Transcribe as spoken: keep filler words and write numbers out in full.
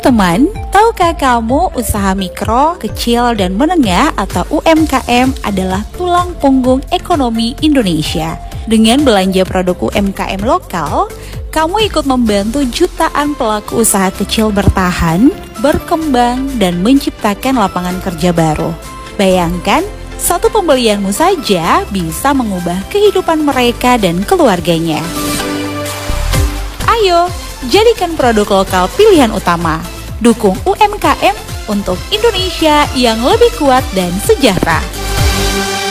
teman-teman, tahukah kamu usaha mikro, kecil, dan menengah atau U M K M adalah tulang punggung ekonomi Indonesia? Dengan belanja produk U M K M lokal, kamu ikut membantu jutaan pelaku usaha kecil bertahan, berkembang, dan menciptakan lapangan kerja baru. Bayangkan, satu pembelianmu saja bisa mengubah kehidupan mereka dan keluarganya. Ayo, jadikan produk lokal pilihan utama. Dukung U M K M untuk Indonesia yang lebih kuat dan sejahtera.